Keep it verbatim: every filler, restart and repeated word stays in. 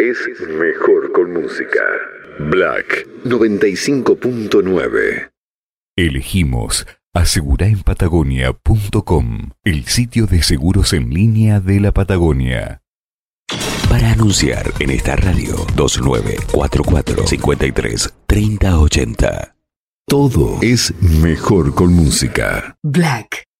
es mejor con música. Black noventa y cinco punto nueve. Elegimos asegura en patagonia punto com, el sitio de seguros en línea de la Patagonia. Para anunciar en esta radio, dos nueve cuatro cuatro, cinco tres, tres cero ocho cero. Todo es mejor con música. Black